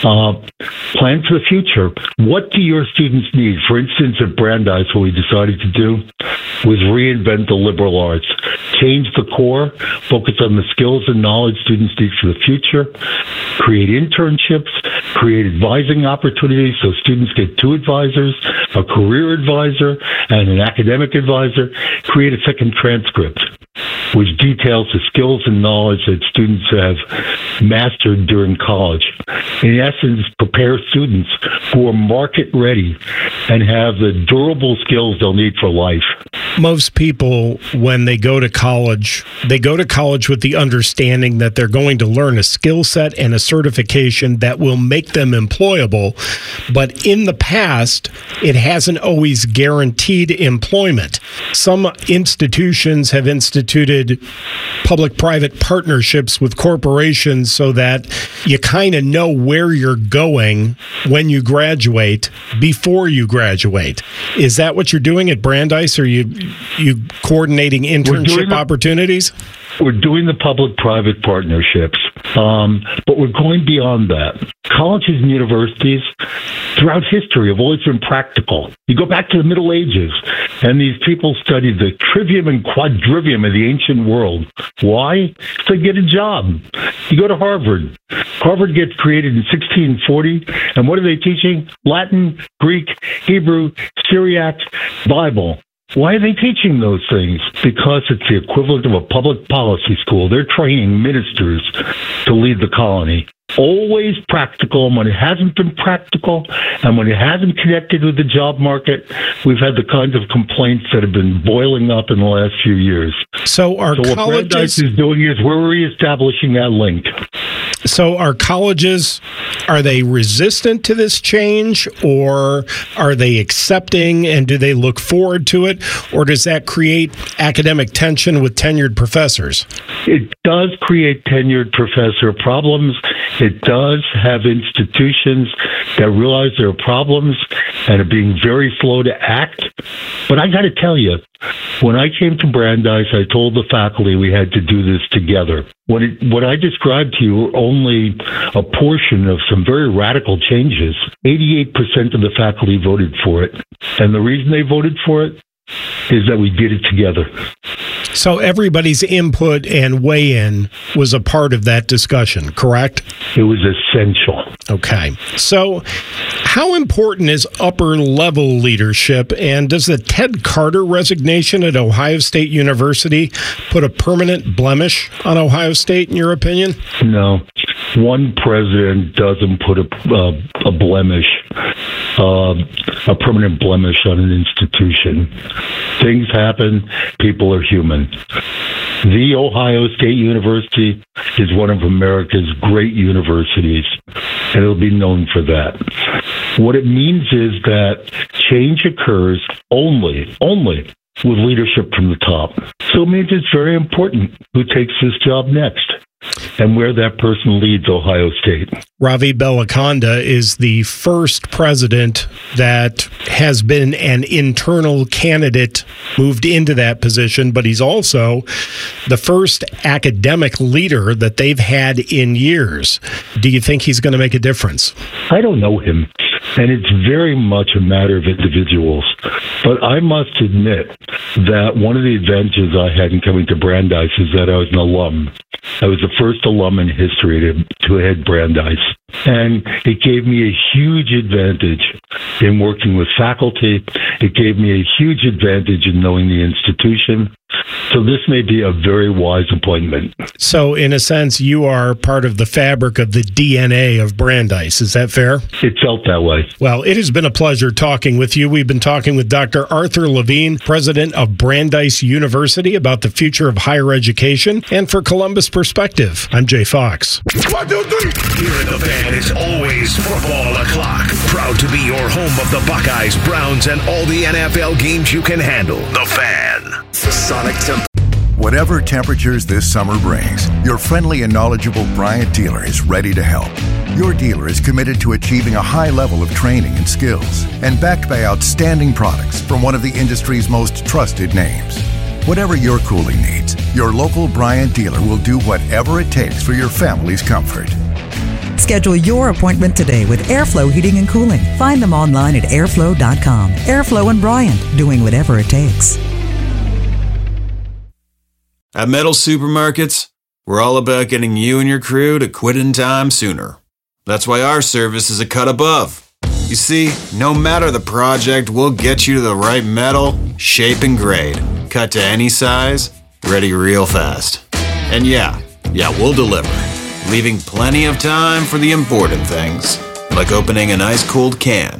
Plan for the future. What do your students need? For instance, at Brandeis, what we decided to do was reinvent the liberal arts. Change the core, focus on the skills and knowledge students need for the future, create internships, create advising opportunities so students get 2 advisors, a career advisor and an academic advisor, create a second transcript, which details the skills and knowledge that students have mastered during college. In essence, prepare students who are market ready and have the durable skills they'll need for life. Most people, when they go to college with the understanding that they're going to learn a skill set and a certification that will make them employable. But in the past, it hasn't always guaranteed employment. Some institutions have instituted public-private partnerships with corporations so that you kind of know where you're going when you graduate before you graduate. Is that what you're doing at Brandeis? Are you coordinating internship opportunities? We're doing the public-private partnerships, but we're going beyond that. Colleges and universities throughout history have always been practical. You go back to the Middle Ages, and these people studied the trivium and quadrivium of the ancient world. Why? To get a job. You go to Harvard. Harvard gets created in 1640, and what are they teaching? Latin, Greek, Hebrew, Syriac, Bible. Why are they teaching those things? Because it's the equivalent of a public policy school. They're training ministers to lead the colony. Always practical, and when it hasn't been practical, and when it hasn't connected with the job market, we've had the kinds of complaints that have been boiling up in the last few years. So what Brandeis is doing is we're reestablishing that link. So are colleges, are they resistant to this change, or are they accepting, and do they look forward to it, or does that create academic tension with tenured professors? It does create tenured professor problems. It does have institutions that realize there are problems and are being very slow to act. But I got to tell you, when I came to Brandeis, I told the faculty we had to do this together. What I described to you were only a portion of some very radical changes. 88% of the faculty voted for it. And the reason they voted for it is that we did it together. So everybody's input and weigh-in was a part of that discussion, correct? It was essential. Okay. So how important is upper-level leadership, and does the Ted Carter resignation at Ohio State University put a permanent blemish on Ohio State, in your opinion? No. One president doesn't put a blemish, a permanent blemish on an institution. Things happen. People are human. The Ohio State University is one of America's great universities, and it'll be known for that. What it means is that change occurs only with leadership from the top. So it means it's very important who takes this job next and where that person leads Ohio State. Ravi Belakonda is the first president that has been an internal candidate moved into that position, but he's also the first academic leader that they've had in years. Do you think he's going to make a difference? I don't know him, and it's very much a matter of individuals. But I must admit that one of the advantages I had in coming to Brandeis is that I was an alum. I was the first alum in history to head Brandeis. And it gave me a huge advantage in working with faculty. It gave me a huge advantage in knowing the institution. So this may be a very wise appointment. So in a sense, you are part of the fabric of the DNA of Brandeis. Is that fair? It felt that way. Well, it has been a pleasure talking with you. We've been talking with Dr. Arthur Levine, president of Brandeis University, about the future of higher education. And for Columbus Perspective, I'm Jay Fox. 1, 2, 3. Here in the Fan is always football o'clock. Proud to be your home of the Buckeyes, Browns, and all the NFL games you can handle. The Fan. Sonic Temp. Whatever temperatures this summer brings, your friendly and knowledgeable Bryant dealer is ready to help. Your dealer is committed to achieving a high level of training and skills, and backed by outstanding products from one of the industry's most trusted names. Whatever your cooling needs, your local Bryant dealer will do whatever it takes for your family's comfort. Schedule your appointment today with Airflow Heating and Cooling. Find them online at airflow.com. Airflow and Bryant, doing whatever it takes. At Metal Supermarkets, we're all about getting you and your crew to quit in time sooner. That's why our service is a cut above. You see, no matter the project, we'll get you to the right metal, shape, and grade. Cut to any size, ready real fast. And yeah, we'll deliver, leaving plenty of time for the important things, like opening an ice-cold can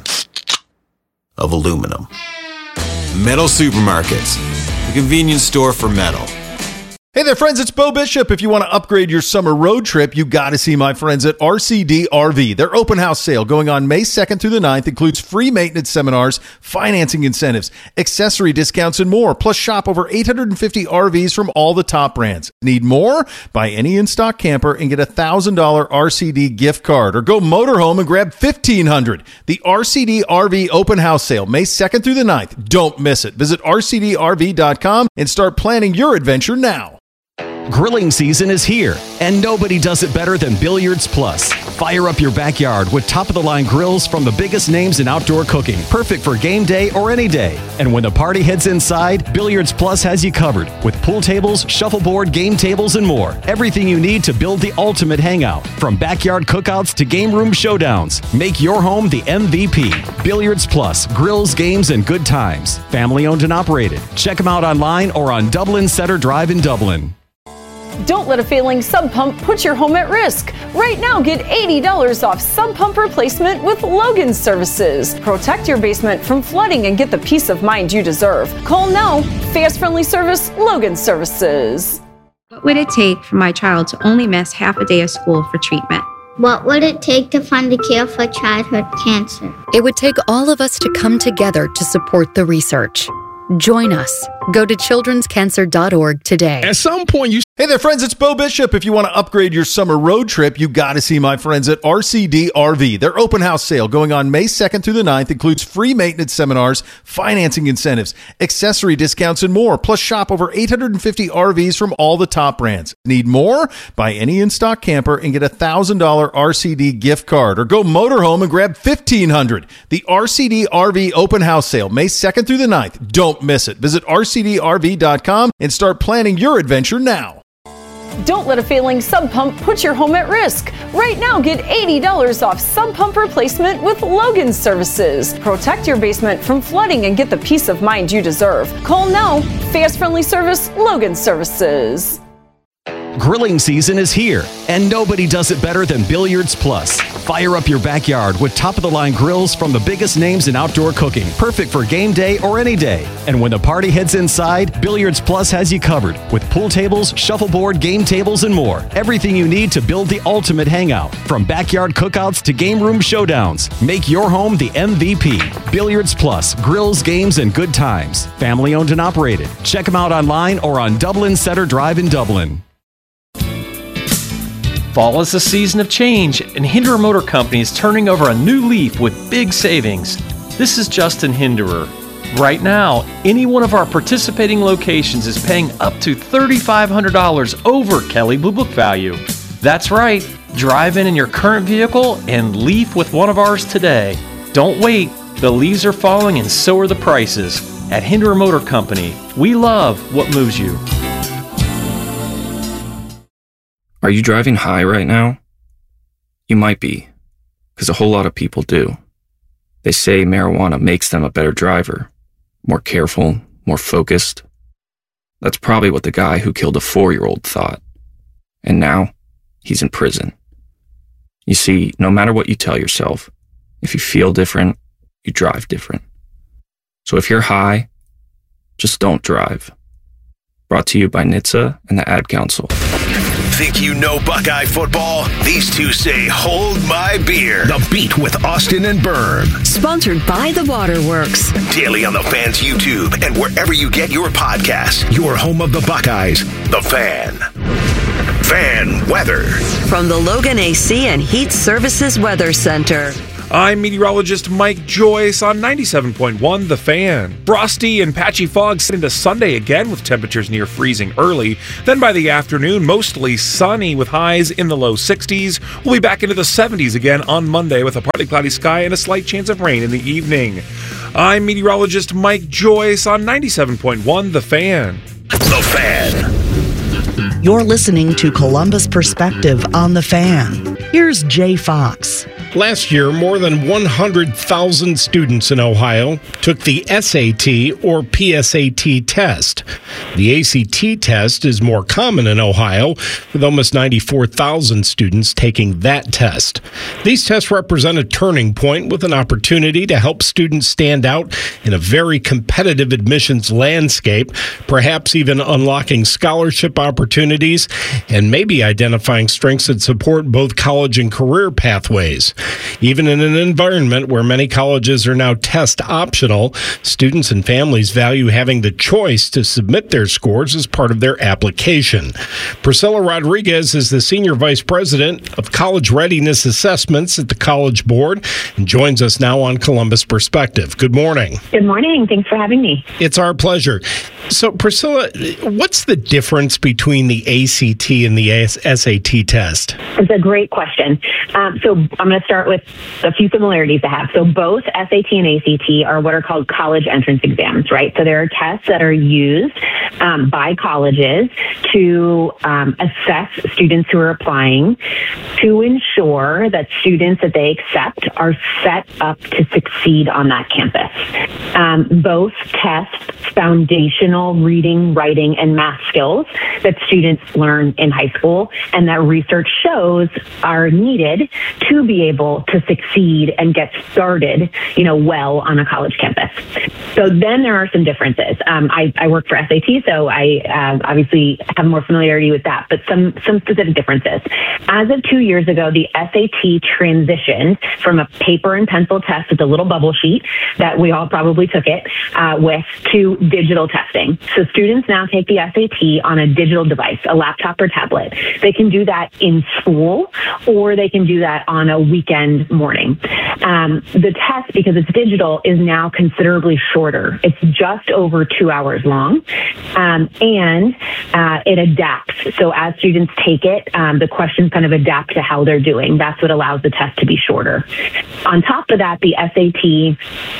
of aluminum. Metal Supermarkets, the convenience store for metal. Hey there, friends, it's Bo Bishop. If you want to upgrade your summer road trip, you got to see my friends at RCD RV. Their open house sale going on May 2nd through the 9th includes free maintenance seminars, financing incentives, accessory discounts, and more. Plus, shop over 850 RVs from all the top brands. Need more? Buy any in-stock camper and get a $1,000 RCD gift card. Or go motorhome and grab $1,500. The RCD RV open house sale, May 2nd through the 9th. Don't miss it. Visit rcdrv.com and start planning your adventure now. Grilling season is here, and nobody does it better than Billiards Plus. Fire up your backyard with top-of-the-line grills from the biggest names in outdoor cooking, perfect for game day or any day. And when the party heads inside, Billiards Plus has you covered with pool tables, shuffleboard, game tables, and more. Everything you need to build the ultimate hangout, from backyard cookouts to game room showdowns. Make your home the MVP. Billiards Plus, grills, games, and good times. Family owned and operated. Check them out online or on Dublin Center Drive in Dublin. Don't let a failing sub pump put your home at risk. Right now, get $80 off sub pump replacement with Logan Services. Protect your basement from flooding and get the peace of mind you deserve. Call now. Fast, friendly service, Logan Services. What would it take for my child to only miss half a day of school for treatment? What would it take to fund a cure for childhood cancer? It would take all of us to come together to support the research. Join us. Go to childrenscancer.org today. At some point, you... Hey there, friends, it's Bo Bishop. If you want to upgrade your summer road trip, you got to see my friends at RCD RV. Their open house sale going on May 2nd through the 9th includes free maintenance seminars, financing incentives, accessory discounts, and more. Plus, shop over 850 RVs from all the top brands. Need more? Buy any in-stock camper and get a $1,000 RCD gift card. Or go motorhome and grab $1,500. The RCD RV open house sale, May 2nd through the 9th. Don't miss it. Visit rcdrv.com and start planning your adventure now. Don't let a failing sub pump put your home at risk. Right now, get $80 off sub pump replacement with Logan Services. Protect your basement from flooding and get the peace of mind you deserve. Call now. Fast, friendly service, Logan Services. Grilling season is here, and nobody does it better than Billiards Plus. Fire up your backyard with top-of-the-line grills from the biggest names in outdoor cooking, perfect for game day or any day. And when the party heads inside, Billiards Plus has you covered with pool tables, shuffleboard, game tables, and more. Everything you need to build the ultimate hangout, from backyard cookouts to game room showdowns. Make your home the MVP. Billiards Plus, grills, games, and good times. Family owned and operated. Check them out online or on Dublin Center Drive in Dublin. Fall is a season of change, and Hinderer Motor Company is turning over a new leaf with big savings. This is Justin Hinderer. Right now, any one of our participating locations is paying up to $3,500 over Kelley Blue Book value. That's right. Drive in your current vehicle and leave with one of ours today. Don't wait. The leaves are falling and so are the prices. At Hinderer Motor Company, we love what moves you. Are you driving high right now? You might be, because a whole lot of people do. They say marijuana makes them a better driver, more careful, more focused. That's probably what the guy who killed a 4-year-old thought. And now, he's in prison. You see, no matter what you tell yourself, if you feel different, you drive different. So if you're high, just don't drive. Brought to you by NHTSA and the Ad Council. Think you know Buckeye football? These two say, hold my beer. The Beat with Austin and Byrne. Sponsored by The Waterworks. Daily on the Fan's YouTube and wherever you get your podcasts. Your home of the Buckeyes, The Fan. Fan weather. From the Logan AC and Heat Services Weather Center. I'm meteorologist Mike Joyce on 97.1 The Fan. Frosty and patchy fog set into Sunday again with temperatures near freezing early. Then by the afternoon, mostly sunny with highs in the low 60s. We'll be back into the 70s again on Monday with a partly cloudy sky and a slight chance of rain in the evening. I'm meteorologist Mike Joyce on 97.1 The Fan. The Fan. You're listening to Columbus Perspective on The Fan. Here's Jay Fox. Last year, more than 100,000 students in Ohio took the SAT or PSAT test. The ACT test is more common in Ohio, with almost 94,000 students taking that test. These tests represent a turning point with an opportunity to help students stand out in a very competitive admissions landscape, perhaps even unlocking scholarship opportunities and maybe identifying strengths that support both college and career pathways. Even in an environment where many colleges are now test optional, students and families value having the choice to submit their scores as part of their application. Priscilla Rodriguez is the Senior Vice President of College Readiness Assessments at the College Board and joins us now on Columbus Perspective. Good morning. Good morning. Thanks for having me. It's our pleasure. So, Priscilla, what's the difference between the ACT and the SAT test? It's a great question. So I'm going to start with a few similarities I have. So both SAT and ACT are what are called college entrance exams, right? So there are tests that are used by colleges to assess students who are applying to ensure that students that they accept are set up to succeed on that campus. Both test foundational reading, writing, and math skills that students learn in high school and that research shows are needed to be able to succeed and get started, well on a college campus. So then there are some differences. I work for SAT, so I obviously have more familiarity with that, but some specific differences. As of 2 years ago, the SAT transitioned from a paper and pencil test with a little bubble sheet that we all probably took it with to digital testing. So students now take the SAT on a digital device, a laptop or tablet. They can do that in school or they can do that on a weekend morning. The test, because it's digital, is now considerably shorter. It's just over 2 hours long, and it adapts. So as students take it, the questions kind of adapt to how they're doing. That's what allows the test to be shorter. On top of that, the SAT,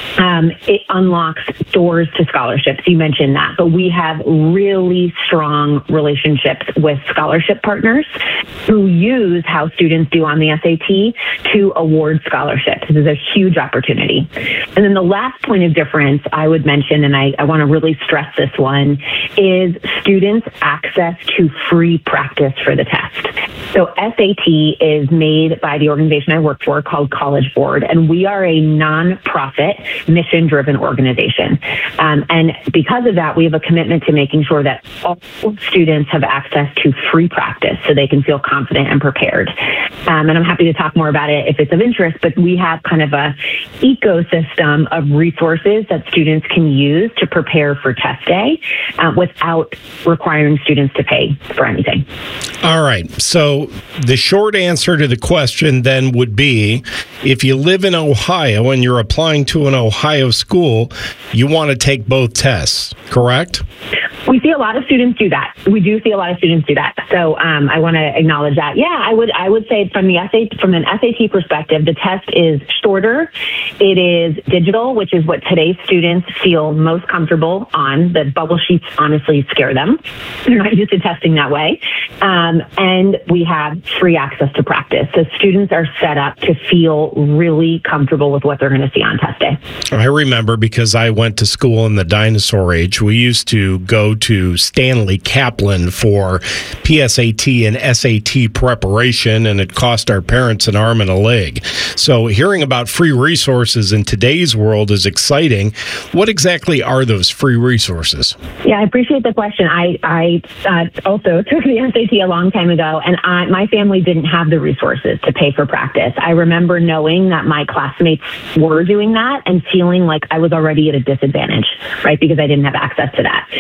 it unlocks doors to scholarships. You mentioned that, but we have really strong relationships with scholarship partners who use how students do on the SAT to award scholarships. This is a huge opportunity. And then the last point of difference I would mention, and I want to really stress this one, is students' access to free practice for the test. So SAT is made by the organization I work for called College Board, and we are a nonprofit, mission-driven organization. And because of that, we have a commitment to making sure that all students have access to free practice so they can feel confident and prepared. And I'm happy to talk more about it if it's of interest, but we have kind of a ecosystem of resources that students can use to prepare for test day without requiring students to pay for anything. All right. So the short answer to the question then would be, if you live in Ohio and you're applying to an Ohio school, you want to take both tests, correct? We see a lot of students do that. We do see a lot of students do that. So I want to acknowledge that. Yeah, I would say from an SAT perspective, the test is shorter. It is digital, which is what today's students feel most comfortable on. The bubble sheets honestly scare them. They're not used to testing that way. And we have free access to practice. So students are set up to feel really comfortable with what they're going to see on test day. I remember, because I went to school in the dinosaur age, we used to go to Stanley Kaplan for PSAT and SAT preparation, and it cost our parents an arm and a leg. So hearing about free resources in today's world is exciting. What exactly are those free resources? Yeah, I appreciate the question. I also took the SAT a long time ago, and my family didn't have the resources to pay for practice. I remember knowing that my classmates were doing that and feeling like I was already at a disadvantage, right, because I didn't have access to that. And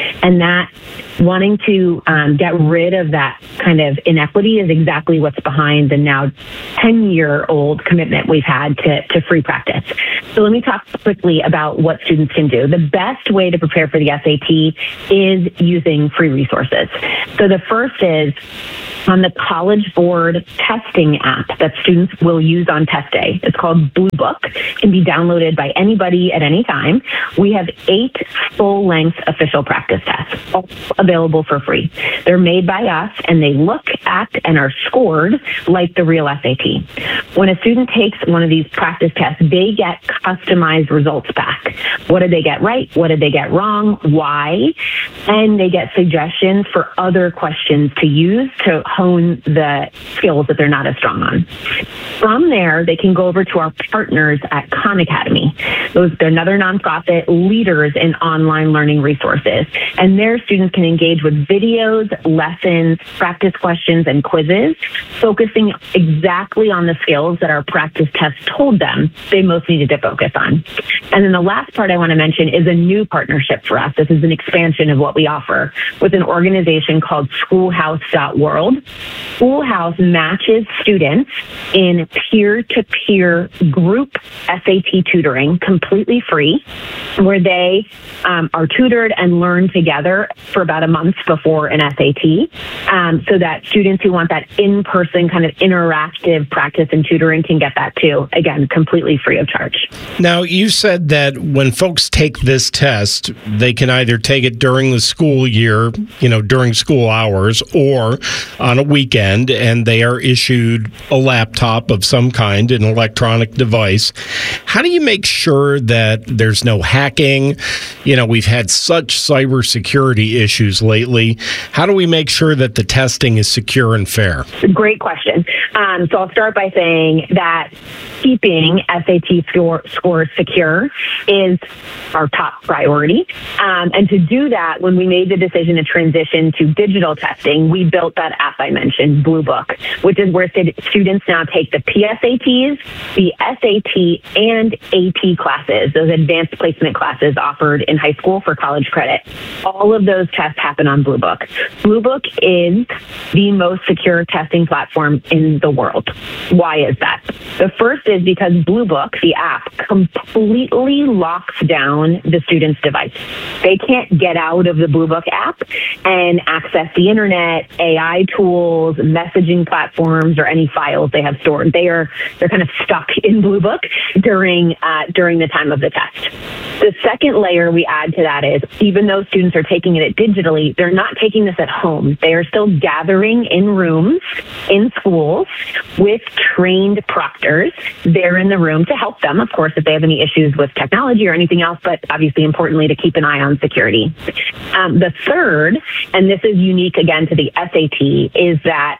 that wanting to get rid of that kind of inequity is exactly what's behind the now 10-year-old commitment we've had to free practice. So let me talk quickly about what students can do. The best way to prepare for the SAT is using free resources. So the first is on the College Board testing app that students will use on test day. It's called Blue Book. It can be downloaded by anybody at any time. We have 8 full-length official practice tests, all available for free. They're made by us, and they look, act, and are scored like the real SAT. When a student takes one of these practice tests, they get customized results back. What did they get right? What did they get wrong? Why? And they get suggestions for other questions to use to hone the skills that they're not as strong on. From there, they can go over to our partners at Khan Academy. They're another nonprofit, leaders in online learning resources. And their students can engage with videos, lessons, practice questions, and quizzes, focusing exactly on the skills that our practice tests told them they most needed to focus on. And then the last part I want to mention is a new partnership for us. This is an expansion of what we offer with an organization called Schoolhouse.World. Schoolhouse matches students in peer-to-peer group SAT tutoring, completely free, where they are tutored and learn together for about a month before an SAT, so that students who want that in-person kind of interactive practice and tutoring can get that too. Again, completely free of charge. Now, you said that when folks take this test, they can either take it during the school year, during school hours, or on a weekend, and they are issued a laptop of some kind, an electronic device. How do you make sure that there's no hacking? We've had such cybersecurity issues lately. How do we make sure that the testing is secure and fair? Great question. So I'll start by saying that keeping SAT scores secure is our top priority. And to do that, when we made the decision to transition to digital testing, we built that app I mentioned, Blue Book, which is where students now take the PSATs, the SAT, and AP classes, those advanced placement classes offered in high school for college credit. All of those tests happen on Blue Book. Blue Book is the most secure testing platform in the world. Why is that? The first is because Blue Book, the app, completely locks down the student's device. They can't get out of the Blue Book app and access the internet, AI tools, messaging platforms, or any files they have stored. They're kind of stuck in Blue Book during the time of the test. The second layer we add to that is, even though students are taking it digitally, they're not taking this at home. They are still gathering in rooms, in schools, with trained proctors. They're in the room to help them, of course, if they have any issues with technology or anything else, but obviously importantly to keep an eye on security. The third, and this is unique again to the SAT, is that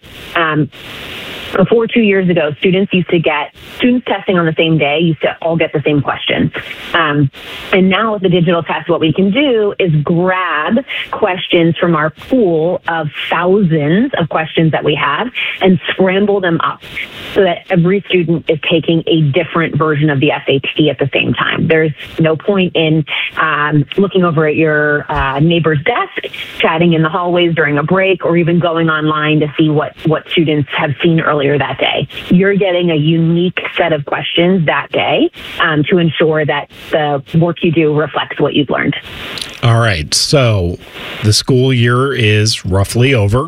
before 2 years ago, students testing on the same day used to all get the same questions. And now with the digital test, what we can do is grab questions from our pool of thousands of questions that we have and scramble them up so that every student is taking a different version of the SAT at the same time. There's no point in looking over at your neighbor's desk, chatting in the hallways during a break, or even going online to see what students have seen earlier that day. You're getting a unique set of questions that day to ensure that the work you do reflects what you've learned. All right. So the school year is roughly over,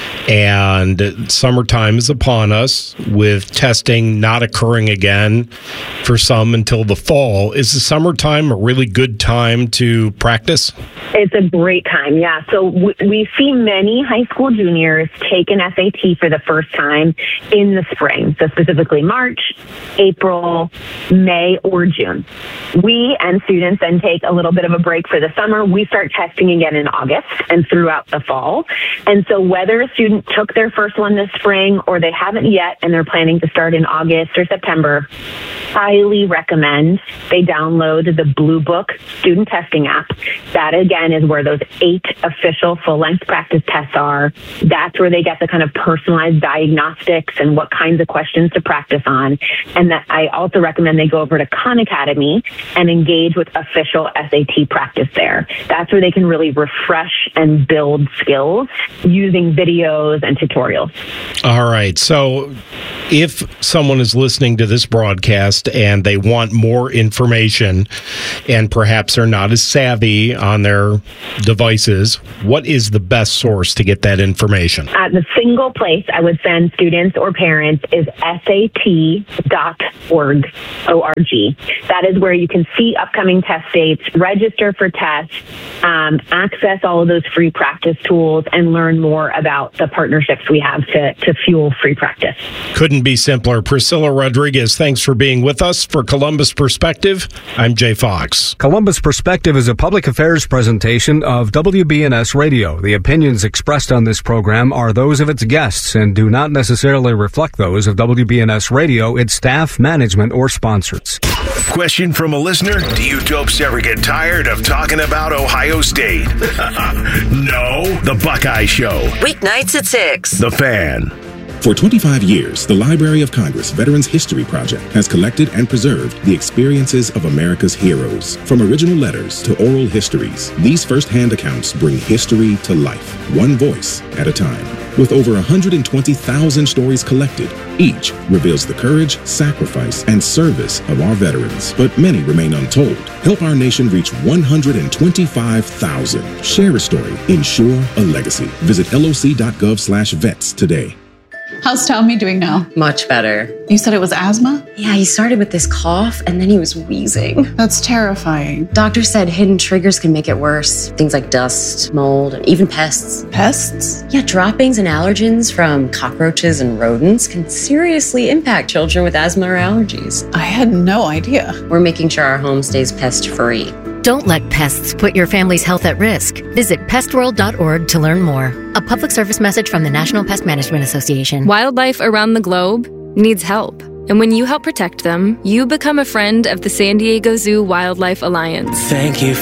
and summertime is upon us, with testing not occurring again for some until the fall. Is the summertime a really good time to practice? It's a great time, yeah. So we see many high school juniors take an SAT for the first time in the spring, so specifically March, April, May, or June. We and students then take a little bit of a break for the summer. We start testing again in August and throughout the fall. And so whether a student took their first one this spring or they haven't yet and they're planning to start in August or September, highly recommend they download the Blue Book student testing app. That, again, is where those 8 official full-length practice tests are. That's where they get the kind of personalized diagnostics and what kinds of questions to practice on. And that I also recommend they go over to Khan Academy and engage with official SAT practice there. That's where they can really refresh and build skills using videos and tutorials. All right. So if someone is listening to this broadcast and they want more information and perhaps they're not as savvy on their devices, what is the best source to get that information? The single place I would send students or parents is SAT.org. O-R-G. That is where you can see upcoming test dates, register for tests, access all of those free practice tools, and learn more about the partnerships we have to fuel free practice. Couldn't be simpler. Priscilla Rodriguez, thanks for being with us. For Columbus Perspective, I'm Jay Fox. Columbus Perspective is a public affairs presentation of WBNS Radio. The opinions expressed on this program are those of its guests and do not necessarily reflect those of WBNS Radio, its staff, management, or sponsors. Question from a listener: do you dopes ever get tired of talking about Ohio State? No? The Buckeye Show. Weeknights at 6. The Fan. For 25 years, the Library of Congress Veterans History Project has collected and preserved the experiences of America's heroes. From original letters to oral histories, these first-hand accounts bring history to life, one voice at a time. With over 120,000 stories collected, each reveals the courage, sacrifice, and service of our veterans. But many remain untold. Help our nation reach 125,000. Share a story. Ensure a legacy. Visit loc.gov/vets today. How's Tommy doing now? Much better. You said it was asthma? Yeah, he started with this cough and then he was wheezing. That's terrifying. Doctor said hidden triggers can make it worse. Things like dust, mold, and even pests. Pests? Yeah, droppings and allergens from cockroaches and rodents can seriously impact children with asthma or allergies. I had no idea. We're making sure our home stays pest-free. Don't let pests put your family's health at risk. Visit pestworld.org to learn more. A public service message from the National Pest Management Association. Wildlife around the globe needs help. And when you help protect them, you become a friend of the San Diego Zoo Wildlife Alliance. Thank you